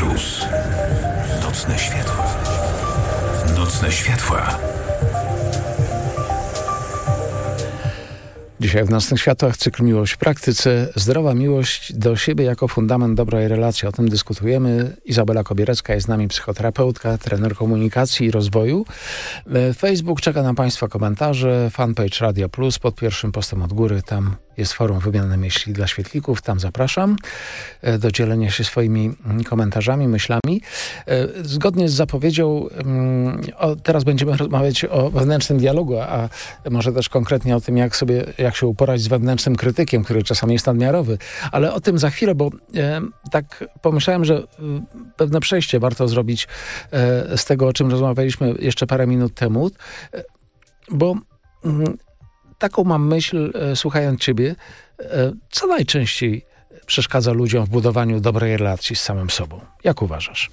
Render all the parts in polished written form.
Plus. Nocne światła. Nocne światła. Dzisiaj w Nocnych Światłach cykl Miłość w praktyce. Zdrowa miłość do siebie jako fundament dobrej relacji. O tym dyskutujemy. Izabela Kobierecka jest z nami, psychoterapeutka, trener komunikacji i rozwoju. Facebook czeka na Państwa komentarze. Fanpage Radio Plus pod pierwszym postem od góry. Tam jest forum wymiany myśli dla świetlików. Tam zapraszam do dzielenia się swoimi komentarzami, myślami. Zgodnie z zapowiedzią teraz będziemy rozmawiać o wewnętrznym dialogu, a może też konkretnie o tym, jak się uporać z wewnętrznym krytykiem, który czasami jest nadmiarowy. Ale o tym za chwilę, bo tak pomyślałem, że pewne przejście warto zrobić z tego, o czym rozmawialiśmy jeszcze parę minut temu, bo taką mam myśl, słuchając ciebie, co najczęściej przeszkadza ludziom w budowaniu dobrej relacji z samym sobą? Jak uważasz?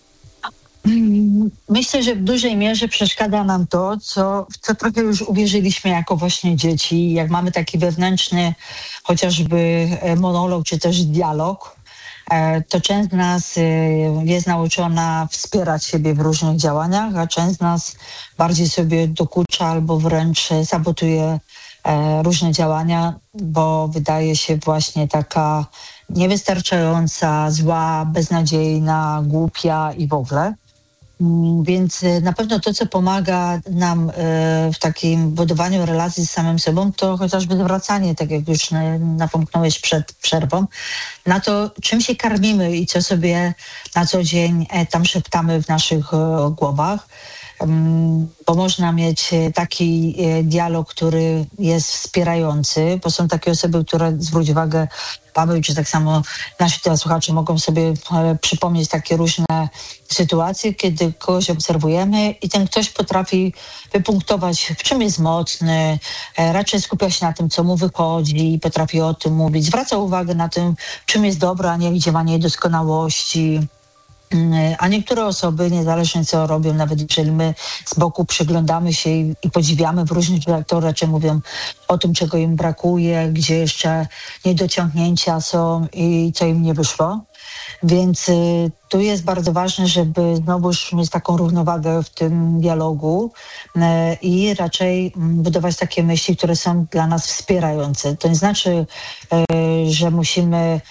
Myślę, że w dużej mierze przeszkadza nam to, w co trochę już uwierzyliśmy jako właśnie dzieci. Jak mamy taki wewnętrzny chociażby monolog czy też dialog, to część z nas jest nauczona wspierać siebie w różnych działaniach, a część z nas bardziej sobie dokucza albo wręcz sabotuje różne działania, bo wydaje się właśnie taka niewystarczająca, zła, beznadziejna, głupia i w ogóle. Więc na pewno to, co pomaga nam w takim budowaniu relacji z samym sobą, to chociażby zwracanie, tak jak już napomknąłeś przed przerwą, na to, czym się karmimy i co sobie na co dzień tam szeptamy w naszych głowach. Bo można mieć taki dialog, który jest wspierający, bo są takie osoby, które, zwróć uwagę, Paweł, czy tak samo nasi słuchacze mogą sobie przypomnieć takie różne sytuacje, kiedy kogoś obserwujemy i ten ktoś potrafi wypunktować, w czym jest mocny, raczej skupia się na tym, co mu wychodzi, potrafi o tym mówić, zwraca uwagę na tym, w czym jest dobra, a nie gdzie ma niedoskonałości. A niektóre osoby, niezależnie co robią, nawet jeżeli my z boku przyglądamy się i podziwiamy w różnych rzeczach, to raczej mówią o tym, czego im brakuje, gdzie jeszcze niedociągnięcia są i co im nie wyszło. Więc tu jest bardzo ważne, żeby znowuż mieć taką równowagę w tym dialogu i raczej budować takie myśli, które są dla nas wspierające. To nie znaczy, że musimy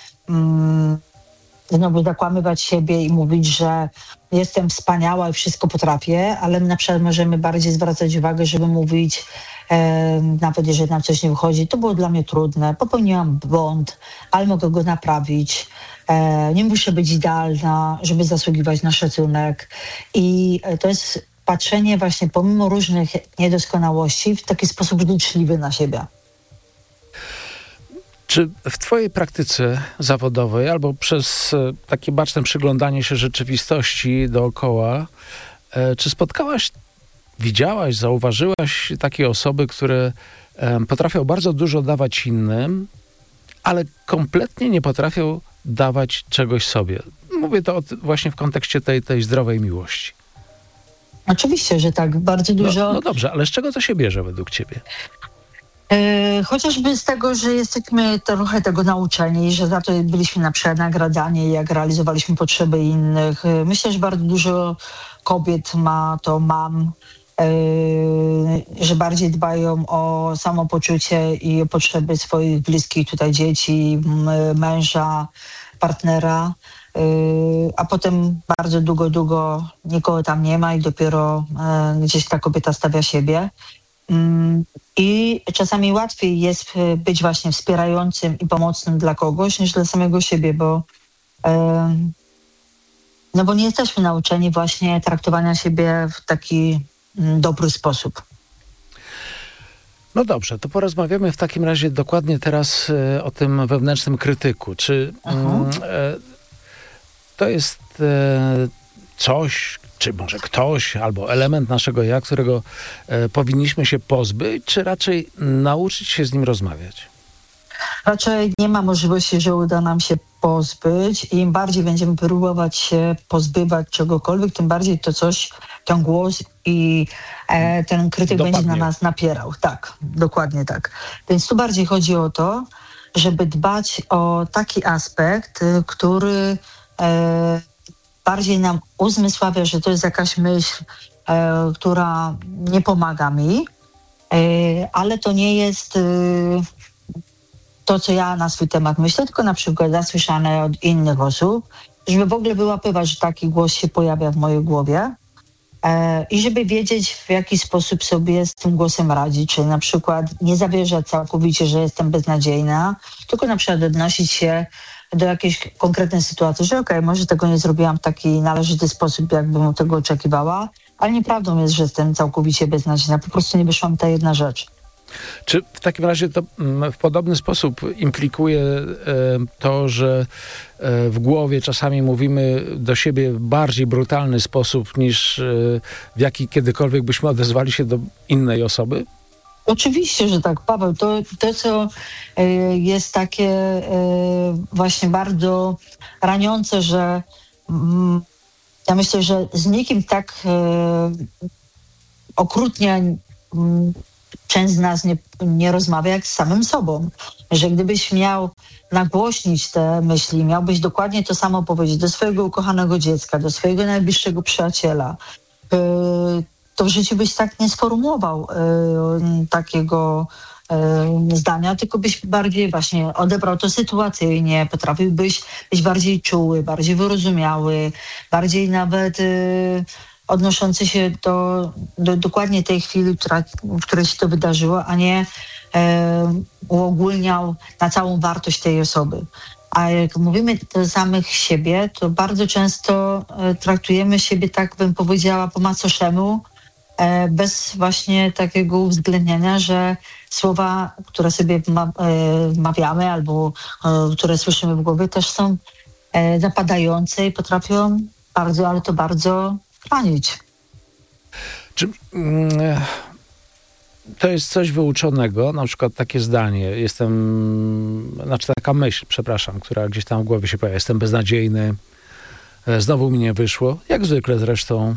znowu zakłamywać siebie i mówić, że jestem wspaniała i wszystko potrafię, ale my na przykład możemy bardziej zwracać uwagę, żeby mówić, nawet jeżeli nam coś nie wychodzi, to było dla mnie trudne, popełniłam błąd, ale mogę go naprawić. Nie muszę być idealna, żeby zasługiwać na szacunek. I to jest patrzenie właśnie pomimo różnych niedoskonałości w taki sposób życzliwy na siebie. Czy w twojej praktyce zawodowej albo przez takie baczne przyglądanie się rzeczywistości dookoła, czy spotkałaś, widziałaś, zauważyłaś takie osoby, które potrafią bardzo dużo dawać innym, ale kompletnie nie potrafią dawać czegoś sobie? Mówię to właśnie w kontekście tej zdrowej miłości. Oczywiście, że tak, bardzo dużo. No dobrze, ale z czego to się bierze według ciebie? Chociażby z tego, że jesteśmy trochę tego nauczeni, że za to byliśmy na przykład nagradzani, jak realizowaliśmy potrzeby innych. Myślę, że bardzo dużo kobiet mam, że bardziej dbają o samopoczucie i o potrzeby swoich bliskich, tutaj dzieci, męża, partnera, a potem bardzo długo nikogo tam nie ma i dopiero gdzieś ta kobieta stawia siebie. I czasami łatwiej jest być właśnie wspierającym i pomocnym dla kogoś niż dla samego siebie, bo nie jesteśmy nauczeni właśnie traktowania siebie w taki dobry sposób. No dobrze, to porozmawiamy w takim razie dokładnie teraz o tym wewnętrznym krytyku. Czy to jest coś, czy może ktoś, albo element naszego ja, którego powinniśmy się pozbyć, czy raczej nauczyć się z nim rozmawiać? Raczej nie ma możliwości, że uda nam się pozbyć i im bardziej będziemy próbować się pozbywać czegokolwiek, tym bardziej to coś, ten głos i ten krytyk będzie na nas napierał. Tak, dokładnie tak. Więc tu bardziej chodzi o to, żeby dbać o taki aspekt, który bardziej nam uzmysławia, że to jest jakaś myśl, która nie pomaga mi, ale to nie jest to, co ja na swój temat myślę, tylko na przykład zasłyszane od innych osób, żeby w ogóle wyłapywać, że taki głos się pojawia w mojej głowie i żeby wiedzieć, w jaki sposób sobie z tym głosem radzić, czyli na przykład nie zawierzać całkowicie, że jestem beznadziejna, tylko na przykład odnosić się do jakiejś konkretnej sytuacji, że okej, może tego nie zrobiłam w taki należyty sposób, jakbym tego oczekiwała, ale nieprawdą jest, że jestem całkowicie beznadziejna, po prostu nie wyszła mi ta jedna rzecz. Czy w takim razie to w podobny sposób implikuje to, że w głowie czasami mówimy do siebie w bardziej brutalny sposób niż w jaki kiedykolwiek byśmy odezwali się do innej osoby? Oczywiście, że tak, Paweł. To co jest takie właśnie bardzo raniące, że ja myślę, że z nikim tak okrutnie część z nas nie rozmawia jak z samym sobą. Że gdybyś miał nagłośnić te myśli, miałbyś dokładnie to samo powiedzieć do swojego ukochanego dziecka, do swojego najbliższego przyjaciela, to w życiu byś tak nie sformułował takiego zdania, tylko byś bardziej właśnie odebrał to sytuacyjnie, potrafiłbyś być bardziej czuły, bardziej wyrozumiały, bardziej nawet odnoszący się do dokładnie tej chwili, w której się to wydarzyło, a nie uogólniał na całą wartość tej osoby. A jak mówimy do samych siebie, to bardzo często traktujemy siebie, tak bym powiedziała, po macoszemu, bez właśnie takiego uwzględniania, że słowa, które sobie wmawiamy albo które słyszymy w głowie, też są zapadające i potrafią bardzo, ale to bardzo ranić. Czy to jest coś wyuczonego, na przykład takie zdanie, taka myśl, która gdzieś tam w głowie się pojawia, jestem beznadziejny, znowu mi nie wyszło, jak zwykle zresztą,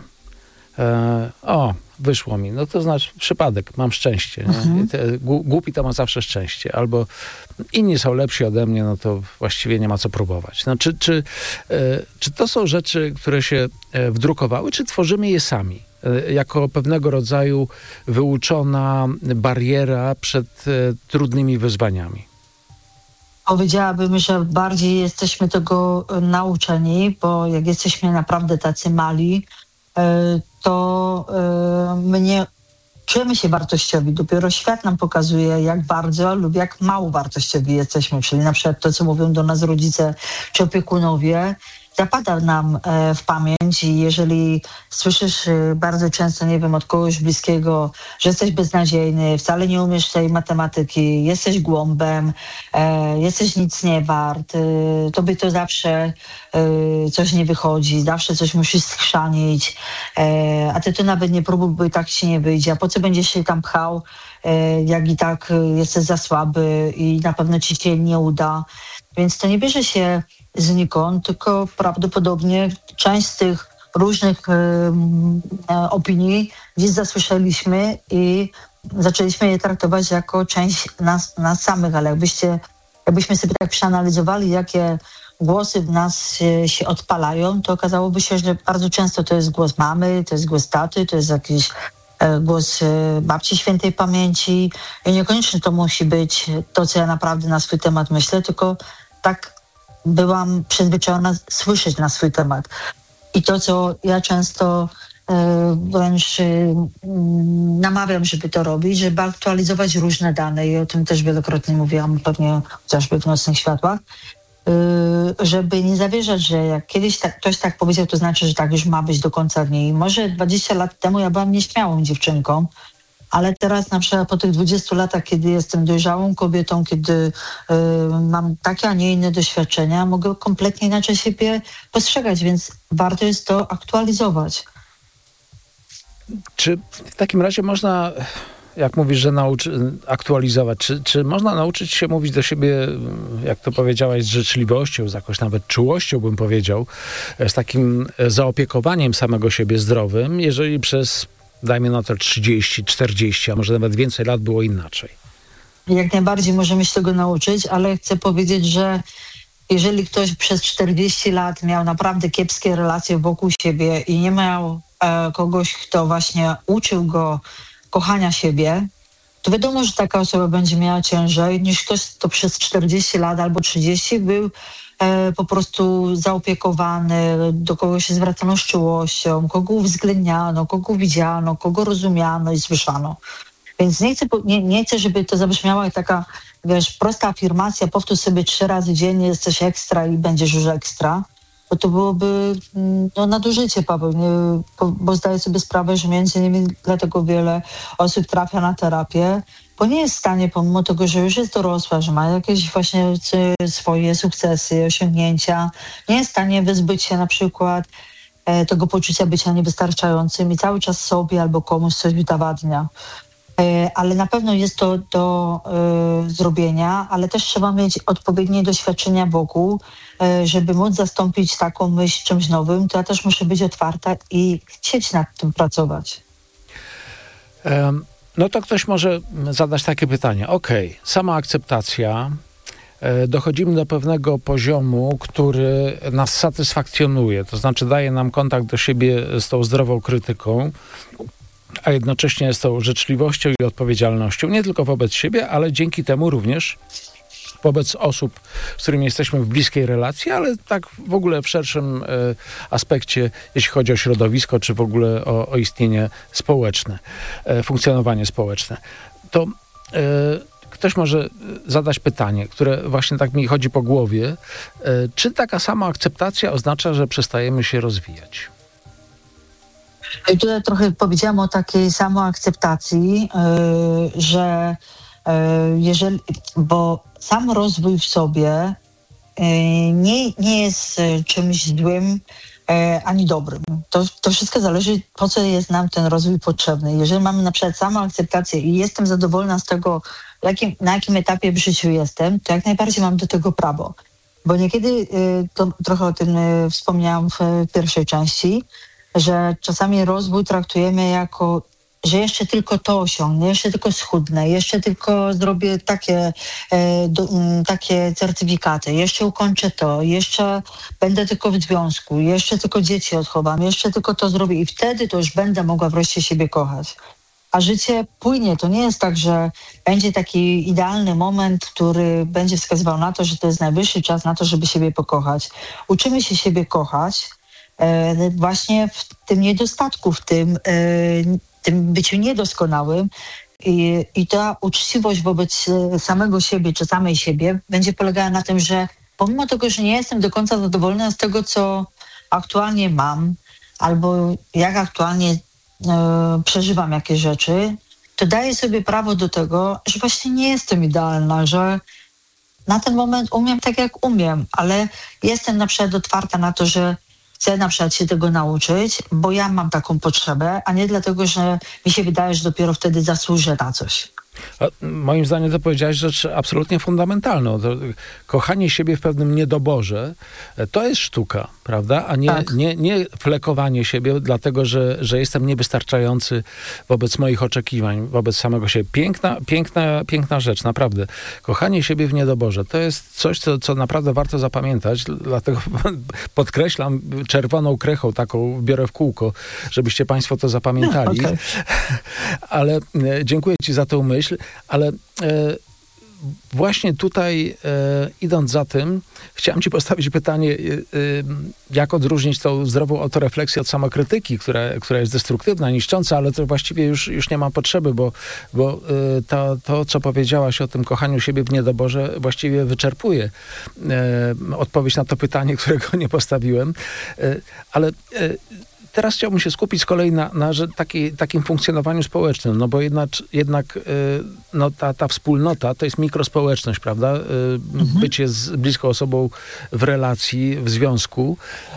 wyszło mi, no to znaczy przypadek, mam szczęście. Nie? Głupi to ma zawsze szczęście, albo inni są lepsi ode mnie, no to właściwie nie ma co próbować. No, czy to są rzeczy, które się wdrukowały, czy tworzymy je sami? Jako pewnego rodzaju wyuczona bariera przed trudnymi wyzwaniami. Powiedziałabym, że bardziej jesteśmy tego nauczeni, bo jak jesteśmy naprawdę tacy mali, to my nie czujemy się wartościowi. Dopiero świat nam pokazuje, jak bardzo lub jak mało wartościowi jesteśmy. Czyli na przykład to, co mówią do nas rodzice czy opiekunowie, zapada nam w pamięć i jeżeli słyszysz bardzo często, nie wiem, od kogoś bliskiego, że jesteś beznadziejny, wcale nie umiesz tej matematyki, jesteś głąbem, jesteś nic nie wart, tobie to zawsze coś nie wychodzi, zawsze coś musisz schrzanić, a ty to nawet nie próbuj, bo i tak ci nie wyjdzie, a po co będziesz się tam pchał, jak i tak jesteś za słaby i na pewno ci się nie uda. Więc to nie bierze się znikąd, tylko prawdopodobnie część z tych różnych opinii gdzieś zasłyszeliśmy i zaczęliśmy je traktować jako część nas samych, ale jakbyśmy sobie tak przeanalizowali, jakie głosy w nas się odpalają, to okazałoby się, że bardzo często to jest głos mamy, to jest głos taty, to jest jakiś głos babci świętej pamięci i niekoniecznie to musi być to, co ja naprawdę na swój temat myślę, tylko tak byłam przyzwyczajona słyszeć na swój temat. I to, co ja często wręcz namawiam, żeby to robić, żeby aktualizować różne dane i o tym też wielokrotnie mówiłam, pewnie chociażby w Nocnych Światłach, żeby nie zawierzać, że jak kiedyś ktoś tak powiedział, to znaczy, że tak już ma być do końca dni. I może 20 lat temu ja byłam nieśmiałą dziewczynką, ale teraz na przykład po tych 20 latach, kiedy jestem dojrzałą kobietą, kiedy mam takie, a nie inne doświadczenia, mogę kompletnie inaczej siebie postrzegać, więc warto jest to aktualizować. Czy w takim razie można, jak mówisz, że aktualizować, czy można nauczyć się mówić do siebie, jak to powiedziałaś, z życzliwością, z jakąś nawet czułością, bym powiedział, z takim zaopiekowaniem samego siebie zdrowym, jeżeli przez, dajmy na to 30, 40, a może nawet więcej lat było inaczej? Jak najbardziej możemy się tego nauczyć, ale chcę powiedzieć, że jeżeli ktoś przez 40 lat miał naprawdę kiepskie relacje wokół siebie i nie miał kogoś, kto właśnie uczył go kochania siebie, to wiadomo, że taka osoba będzie miała ciężej niż ktoś, kto przez 40 lat albo 30 był po prostu zaopiekowany, do kogo się zwracano z czułością, kogo uwzględniano, kogo widziano, kogo rozumiano i słyszano. Więc nie chcę, żeby to zabrzmiała jak taka, prosta afirmacja, powtórz sobie 3 razy dziennie, jesteś ekstra i będziesz już ekstra, bo to byłoby nadużycie, Paweł, bo zdaję sobie sprawę, że między innymi dlatego wiele osób trafia na terapię, bo nie jest w stanie, pomimo tego, że już jest dorosła, że ma jakieś właśnie swoje sukcesy, osiągnięcia, nie jest w stanie wyzbyć się na przykład tego poczucia bycia niewystarczającym i cały czas sobie albo komuś coś udowadnia. Ale na pewno jest to do zrobienia, ale też trzeba mieć odpowiednie doświadczenia wokół, żeby móc zastąpić taką myśl czymś nowym, to ja też muszę być otwarta i chcieć nad tym pracować. No to ktoś może zadać takie pytanie. Sama akceptacja, dochodzimy do pewnego poziomu, który nas satysfakcjonuje, to znaczy daje nam kontakt do siebie z tą zdrową krytyką, a jednocześnie z tą życzliwością i odpowiedzialnością, nie tylko wobec siebie, ale dzięki temu również wobec osób, z którymi jesteśmy w bliskiej relacji, ale tak w ogóle w szerszym aspekcie, jeśli chodzi o środowisko, czy w ogóle o istnienie społeczne, funkcjonowanie społeczne. To ktoś może zadać pytanie, które właśnie tak mi chodzi po głowie. Czy taka sama akceptacja oznacza, że przestajemy się rozwijać? I tutaj trochę powiedziałam o takiej samoakceptacji, że bo sam rozwój w sobie nie jest czymś złym ani dobrym. To wszystko zależy, po co jest nam ten rozwój potrzebny. Jeżeli mamy na przykład samoakceptację i jestem zadowolona z tego, na jakim etapie w życiu jestem, to jak najbardziej mam do tego prawo. Bo niekiedy, to trochę o tym wspomniałam w pierwszej części, że czasami rozwój traktujemy jako, że jeszcze tylko to osiągnę, jeszcze tylko schudnę, jeszcze tylko zrobię takie certyfikaty, jeszcze ukończę to, jeszcze będę tylko w związku, jeszcze tylko dzieci odchowam, jeszcze tylko to zrobię i wtedy to już będę mogła wreszcie siebie kochać. A życie płynie. To nie jest tak, że będzie taki idealny moment, który będzie wskazywał na to, że to jest najwyższy czas na to, żeby siebie pokochać. Uczymy się siebie kochać właśnie w tym niedostatku, w tym byciu niedoskonałym i ta uczciwość wobec samego siebie czy samej siebie będzie polegała na tym, że pomimo tego, że nie jestem do końca zadowolona z tego, co aktualnie mam albo jak aktualnie przeżywam jakieś rzeczy, to daję sobie prawo do tego, że właśnie nie jestem idealna, że na ten moment umiem tak, jak umiem, ale jestem na przykład otwarta na to, że chcę na przykład się tego nauczyć, bo ja mam taką potrzebę, a nie dlatego, że mi się wydaje, że dopiero wtedy zasłużę na coś. Moim zdaniem to powiedziałeś rzecz absolutnie fundamentalną. Kochanie siebie w pewnym niedoborze to jest sztuka, prawda? A nie flekowanie siebie dlatego, że jestem niewystarczający wobec moich oczekiwań, wobec samego siebie. Piękna rzecz, naprawdę. Kochanie siebie w niedoborze to jest coś, co naprawdę warto zapamiętać, dlatego podkreślam czerwoną krechą, taką biorę w kółko, żebyście państwo to zapamiętali. No, okay. Ale dziękuję ci za tę myśl, ale właśnie tutaj, idąc za tym, chciałem ci postawić pytanie, jak odróżnić tą zdrową autorefleksję od samokrytyki, która jest destruktywna, niszcząca, ale to właściwie już nie ma potrzeby, bo to, co powiedziałaś o tym kochaniu siebie w niedoborze, właściwie wyczerpuje odpowiedź na to pytanie, którego nie postawiłem. Ale teraz chciałbym się skupić z kolei na takim funkcjonowaniu społecznym, no bo jednak ta wspólnota to jest mikrospołeczność, prawda? Bycie z bliską osobą w relacji, w związku.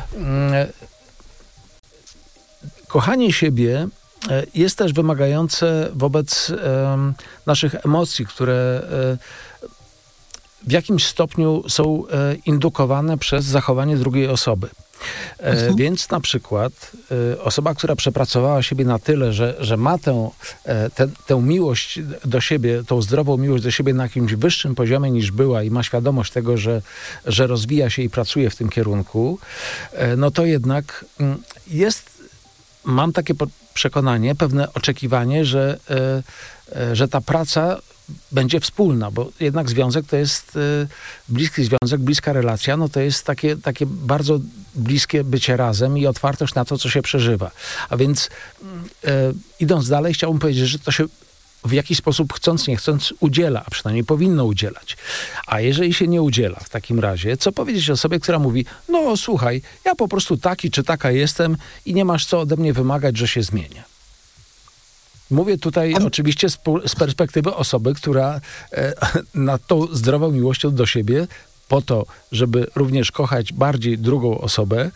Kochanie siebie jest też wymagające wobec naszych emocji, które w jakimś stopniu są indukowane przez zachowanie drugiej osoby. Więc na przykład osoba, która przepracowała siebie na tyle, że ma tę miłość do siebie, tą zdrową miłość do siebie na jakimś wyższym poziomie niż była i ma świadomość tego, że rozwija się i pracuje w tym kierunku, no to jednak mam takie przekonanie, pewne oczekiwanie, że ta praca będzie wspólna, bo jednak związek to jest bliski związek, bliska relacja, no to jest takie bardzo bliskie bycie razem i otwartość na to, co się przeżywa. A więc idąc dalej, chciałbym powiedzieć, że to się w jakiś sposób chcąc, nie chcąc udziela, a przynajmniej powinno udzielać. A jeżeli się nie udziela w takim razie, co powiedzieć osobie, która mówi, no słuchaj, ja po prostu taki czy taka jestem i nie masz co ode mnie wymagać, że się zmienię. Mówię tutaj oczywiście z perspektywy osoby, która nad tą zdrową miłością do siebie, po to, żeby również kochać bardziej drugą osobę,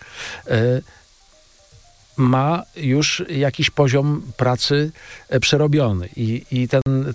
ma już jakiś poziom pracy przerobiony i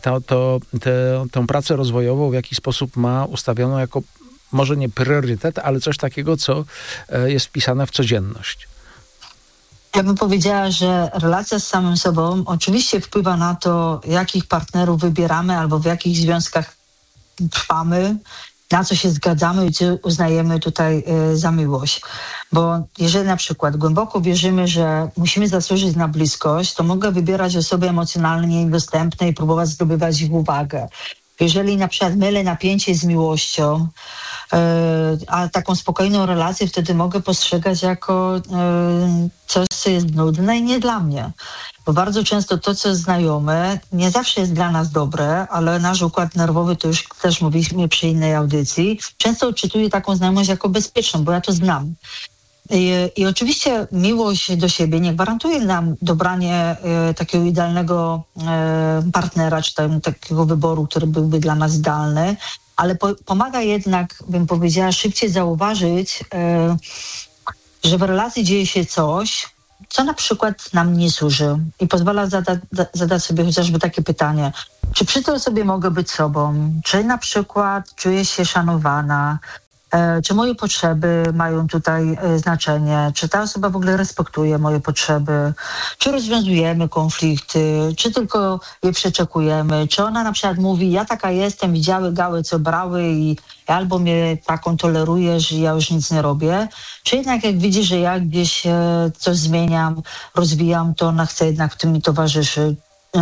tę pracę rozwojową w jakiś sposób ma ustawioną jako może nie priorytet, ale coś takiego, co jest wpisane w codzienność. Ja bym powiedziała, że relacja z samym sobą oczywiście wpływa na to, jakich partnerów wybieramy albo w jakich związkach trwamy, na co się zgadzamy i co uznajemy tutaj za miłość. Bo jeżeli na przykład głęboko wierzymy, że musimy zasłużyć na bliskość, to mogę wybierać osoby emocjonalnie dostępne i próbować zdobywać ich uwagę. Jeżeli na przykład mylę napięcie z miłością, a taką spokojną relację wtedy mogę postrzegać jako coś, co jest nudne i nie dla mnie. Bo bardzo często to, co jest znajome, nie zawsze jest dla nas dobre, ale nasz układ nerwowy, to już też mówiliśmy przy innej audycji, często odczytuje taką znajomość jako bezpieczną, bo ja to znam. I oczywiście miłość do siebie nie gwarantuje nam dobranie takiego idealnego partnera, czy takiego wyboru, który byłby dla nas idealny, ale pomaga jednak, bym powiedziała, szybciej zauważyć, że w relacji dzieje się coś, co na przykład nam nie służy i pozwala zadać sobie chociażby takie pytanie, czy przy tej osobie mogę być sobą, czy na przykład czuję się szanowana, czy moje potrzeby mają tutaj znaczenie, czy ta osoba w ogóle respektuje moje potrzeby, czy rozwiązujemy konflikty, czy tylko je przeczekujemy, czy ona na przykład mówi, ja taka jestem, widziały gały, co brały i albo mnie taką tolerujesz i ja już nic nie robię, czy jednak jak widzi, że ja gdzieś coś zmieniam, rozwijam, to ona chce jednak w tym mi towarzyszy.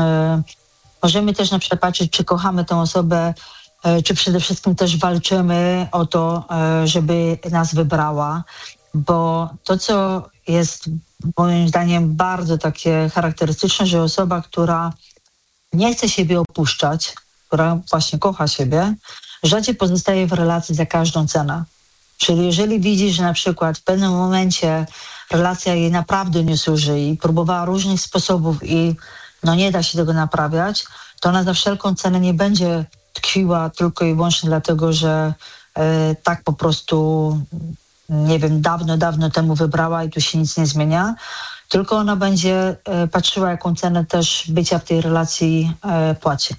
Możemy też na przykład patrzeć, czy kochamy tę osobę, czy przede wszystkim też walczymy o to, żeby nas wybrała, bo to, co jest moim zdaniem bardzo takie charakterystyczne, że osoba, która nie chce siebie opuszczać, która właśnie kocha siebie, rzadziej pozostaje w relacji za każdą cenę. Czyli jeżeli widzi, że na przykład w pewnym momencie relacja jej naprawdę nie służy i próbowała różnych sposobów i nie da się tego naprawiać, to ona za wszelką cenę nie będzie tkwiła tylko i wyłącznie dlatego, że tak po prostu, nie wiem, dawno temu wybrała i tu się nic nie zmienia, tylko ona będzie patrzyła, jaką cenę też bycia w tej relacji płaci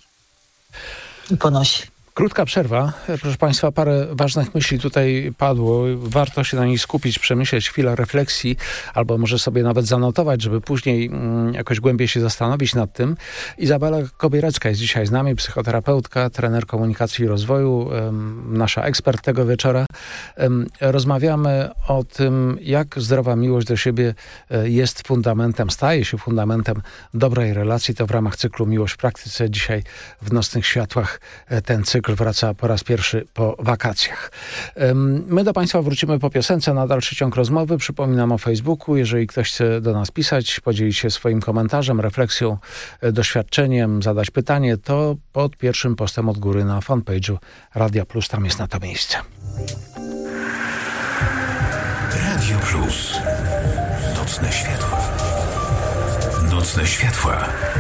i ponosi. Krótka przerwa. Proszę Państwa, parę ważnych myśli tutaj padło. Warto się na nich skupić, przemyśleć, chwilę refleksji, albo może sobie nawet zanotować, żeby później jakoś głębiej się zastanowić nad tym. Izabela Kobierecka jest dzisiaj z nami, psychoterapeutka, trener komunikacji i rozwoju, nasza ekspert tego wieczora. Rozmawiamy o tym, jak zdrowa miłość do siebie jest fundamentem, staje się fundamentem dobrej relacji. To w ramach cyklu Miłość w praktyce. Dzisiaj w Nocnych Światłach ten cykl wraca po raz pierwszy po wakacjach. My do Państwa wrócimy po piosence na dalszy ciąg rozmowy. Przypominam o Facebooku. Jeżeli ktoś chce do nas pisać, podzielić się swoim komentarzem, refleksją, doświadczeniem, zadać pytanie, to pod pierwszym postem od góry na fanpage'u Radia Plus. Tam jest na to miejsce. Radio Plus. Nocne światła. Nocne światła.